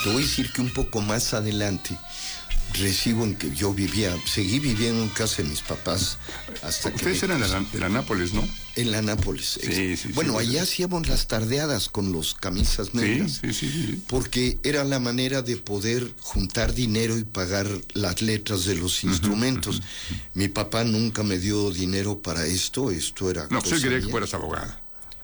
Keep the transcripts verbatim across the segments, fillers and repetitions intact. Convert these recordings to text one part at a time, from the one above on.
te voy a decir que un poco más adelante recibo en que yo vivía, seguí viviendo en casa de mis papás hasta que... Ustedes eran de la, de la Nápoles, ¿no? En la Nápoles. Sí, sí, bueno, sí, allá sí. hacíamos las tardeadas con los camisas negras. Sí, sí, sí, sí. Porque era la manera de poder juntar dinero y pagar las letras de los instrumentos. Uh-huh, uh-huh. Mi papá nunca me dio dinero para esto, esto era... No, pues él quería que fueras abogada.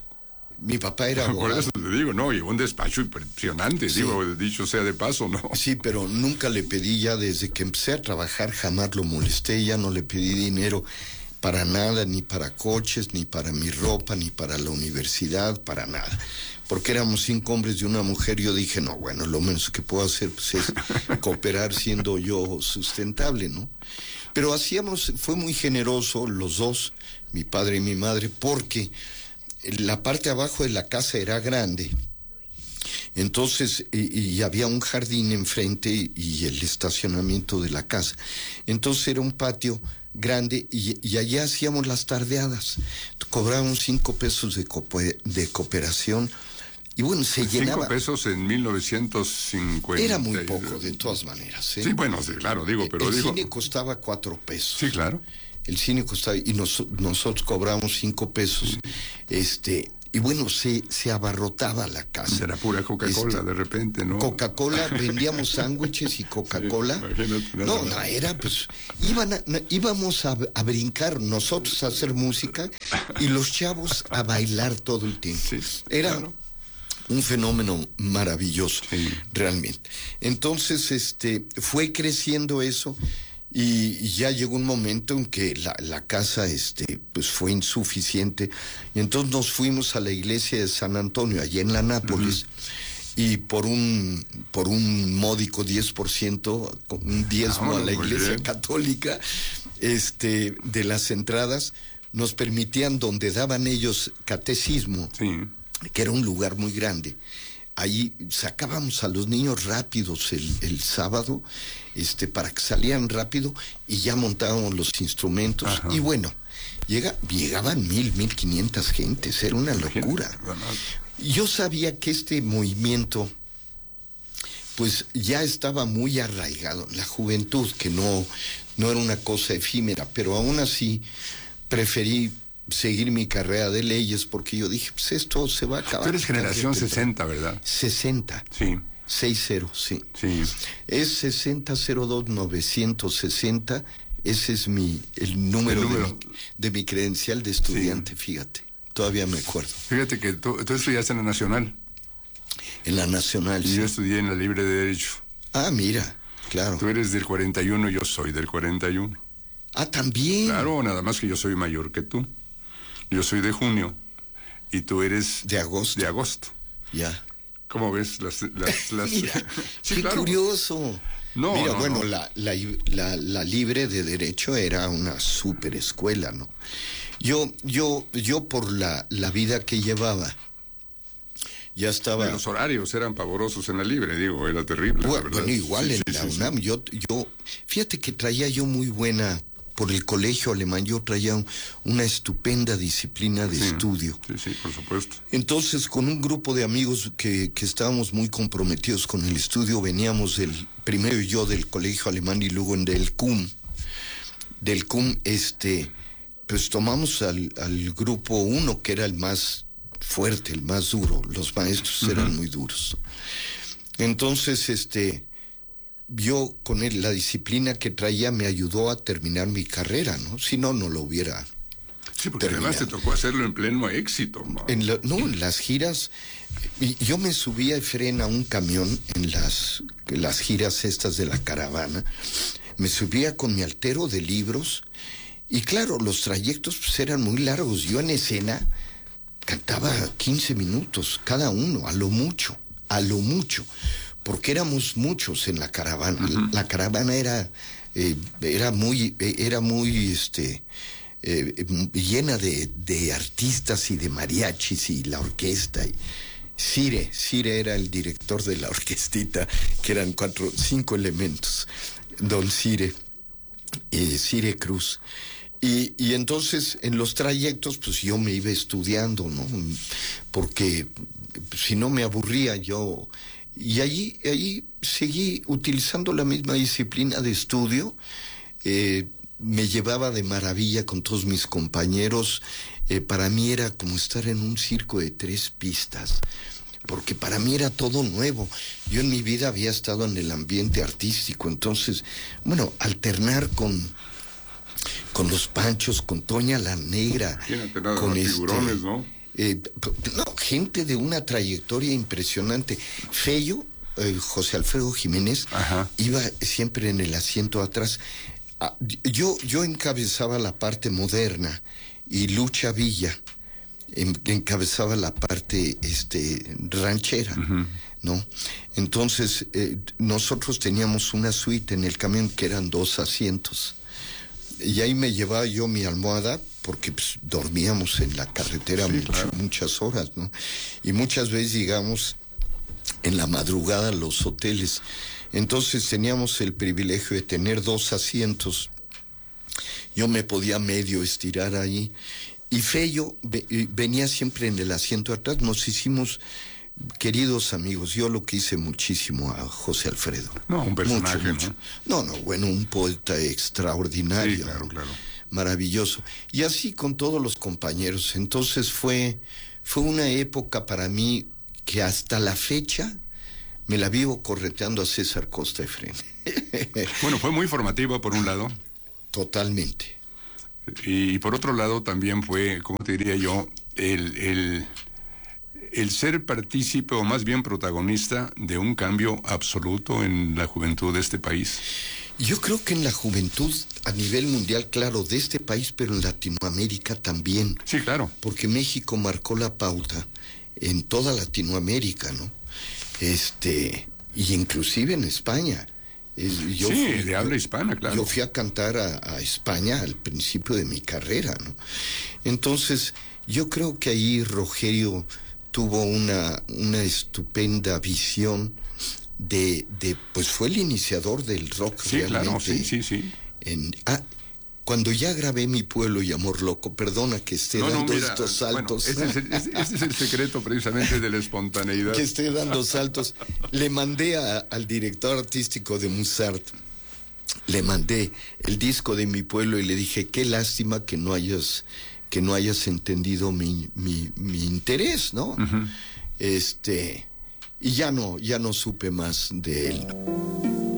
Mi papá era abogado. Por eso te digo, no, llevó un despacho impresionante, sí. Digo, dicho sea de paso, ¿no? Sí, pero nunca le pedí, ya desde que empecé a trabajar, jamás lo molesté, ya no le pedí dinero para nada, ni para coches, ni para mi ropa, ni para la universidad, para nada. Porque éramos cinco hombres y una mujer, yo dije, no, bueno, lo menos que puedo hacer pues, es cooperar siendo yo sustentable, ¿no? Pero hacíamos, fue muy generoso los dos, mi padre y mi madre, porque la parte abajo de la casa era grande, entonces, y, y había un jardín enfrente y, y el estacionamiento de la casa. Entonces era un patio grande y, y allá hacíamos las tardeadas. Cobrábamos cinco pesos de, cooper, de cooperación y bueno, se cinco llenaba. Cinco pesos en mil novecientos cincuenta. Era muy poco, de todas maneras. ¿eh? Sí, bueno, sí, claro, digo, pero el digo... cine costaba cuatro pesos. Sí, claro. El cine costaba, y nos, nosotros cobramos cinco pesos. Sí. Este, y bueno, se, se abarrotaba la casa. Era pura Coca-Cola, este, de repente, ¿no? Coca-Cola, vendíamos sándwiches y Coca-Cola. Sí, imagínate, no, no, no, era pues, iban a, no, íbamos a, a brincar, nosotros a hacer música, y los chavos a bailar todo el tiempo. Sí, era claro. Un fenómeno maravilloso, sí. Realmente. Entonces, este, fue creciendo eso. Y ya llegó un momento en que la, la casa este, pues fue insuficiente, y entonces nos fuimos a la iglesia de San Antonio, allá en la Nápoles, uh-huh. Y por un por un módico diez por ciento, un diezmo ah, a la iglesia bien. Católica, este, de las entradas, nos permitían, donde daban ellos catecismo, sí. Que era un lugar muy grande. Ahí sacábamos a los niños rápidos el, el sábado, este, para que salieran rápido, y ya montábamos los instrumentos. Ajá. Y bueno, llega, llegaban mil, mil quinientas gentes, era una locura. Yo sabía que este movimiento, pues ya estaba muy arraigado en la juventud, que no, no era una cosa efímera, pero aún así preferí seguir mi carrera de leyes, porque yo dije, pues esto se va a acabar. Tú eres generación sesenta, ¿verdad? sesenta. Sí. seis cero, sí. Sí. Es sesenta cero dos novecientos sesenta, ese es mi, el número, el número. De, mi, de mi credencial de estudiante, sí. Fíjate, todavía me acuerdo. Fíjate que tú, tú estudiaste en la Nacional. En la Nacional, y sí. Yo estudié en la Libre de Derecho. Ah, mira, claro. Tú eres del cuarenta y uno, yo soy del cuarenta y uno. Ah, también. Claro, nada más que yo soy mayor que tú. Yo soy de junio y tú eres... De agosto. De agosto. Ya. ¿Cómo ves las... las, las... Mira, sí, qué claro. Curioso. No, Mira, no, bueno, no. La, la, la, la Libre de Derecho era una súper escuela, ¿no? Yo, yo, yo por la, la vida que llevaba, ya estaba... Y los horarios eran pavorosos en la Libre, digo, era terrible, bueno, la verdad. Bueno, igual sí, en sí, la sí, UNAM, sí. yo, yo... Fíjate que traía yo muy buena... Por el colegio alemán yo traía un, una estupenda disciplina de sí, estudio. Sí, sí, por supuesto. Entonces, con un grupo de amigos que, que estábamos muy comprometidos con el estudio, veníamos del, primero yo del colegio alemán y luego en del C U M. Del C U M, este, pues tomamos al, al grupo uno, que era el más fuerte, el más duro. Los maestros uh-huh. eran muy duros. Entonces, este... yo con él, la disciplina que traía me ayudó a terminar mi carrera, ¿no? Si no, no lo hubiera Sí, porque terminado. Además te tocó hacerlo en pleno éxito, ¿no? En la, no, en las giras, y yo me subía a Fren a un camión en las, las giras estas de la caravana, me subía con mi altero de libros, y claro, los trayectos pues, eran muy largos. Yo en escena cantaba quince minutos cada uno, a lo mucho, a lo mucho. Porque éramos muchos en la caravana. Uh-huh. La caravana era eh, era muy era muy este eh, llena de, de artistas y de mariachis y la orquesta. Y Cire, Cire era el director de la orquestita, que eran cuatro, cinco elementos. Don Cire, eh, Cire Cruz. Y, y entonces en los trayectos pues yo me iba estudiando, ¿no? Porque si no me aburría yo y allí, allí seguí utilizando la misma disciplina de estudio. Eh, me llevaba de maravilla con todos mis compañeros. Eh, para mí era como estar en un circo de tres pistas, porque para mí era todo nuevo. Yo en mi vida había estado en el ambiente artístico, entonces, bueno, alternar con, con los Panchos, con Toña la Negra, nada, con este, figurones, ¿no? Eh, no, gente de una trayectoria impresionante. Fello, eh, José Alfredo Jiménez, ajá, iba siempre en el asiento atrás. Ah, yo, yo encabezaba la parte moderna y Lucha Villa encabezaba la parte este ranchera, uh-huh, ¿no? Entonces eh, nosotros teníamos una suite en el camión que eran dos asientos, y ahí me llevaba yo mi almohada porque pues, dormíamos en la carretera, sí, mucho, claro, muchas horas, ¿no? Y muchas veces llegamos en la madrugada a los hoteles, entonces teníamos el privilegio de tener dos asientos. Yo me podía medio estirar ahí. Y Fello venía siempre en el asiento de atrás. Nos hicimos queridos amigos. Yo lo quise muchísimo a José Alfredo. No, un personaje, mucho, mucho. ¿no? No, no, bueno, un poeta extraordinario. Sí, claro, claro. Maravilloso. Y así con todos los compañeros. Entonces fue, fue una época para mí que hasta la fecha me la vivo correteando a César Costa Efrén. Bueno, fue muy formativa por un lado. Totalmente. Y por otro lado también fue, ¿cómo te diría yo? El, el, el ser partícipe, o más bien protagonista, de un cambio absoluto en la juventud de este país. Yo creo que en la juventud a nivel mundial, claro, de este país, pero en Latinoamérica también. Sí, claro. Porque México marcó la pauta en toda Latinoamérica, ¿no? Este, y inclusive en España. Yo sí, fui, de habla hispana, claro. Yo fui a cantar a, a España al principio de mi carrera, ¿no? Entonces, yo creo que ahí Rogerio tuvo una, una estupenda visión de, de, pues fue el iniciador del rock, sí, realmente. Claro, sí, sí, sí. En, ah, cuando ya grabé Mi Pueblo y Amor Loco, perdona que esté no, dando no, mira, estos saltos. Bueno, ese, es el, ese, ese es el secreto precisamente de la espontaneidad. Que esté dando saltos. Le mandé a, al director artístico de Musart, le mandé el disco de Mi Pueblo y le dije, qué lástima que no hayas, que no hayas entendido mi, mi, mi interés, ¿no? Uh-huh. Este, y ya no, ya no supe más de él.